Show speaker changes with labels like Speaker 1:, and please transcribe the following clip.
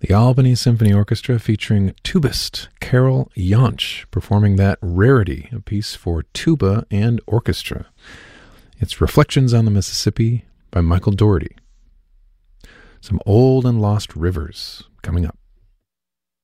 Speaker 1: The Albany Symphony Orchestra featuring tubist Carol Yonch performing that Rarity, a piece for tuba and orchestra. It's Reflections on the Mississippi by Michael Dougherty. Some old and lost rivers coming up.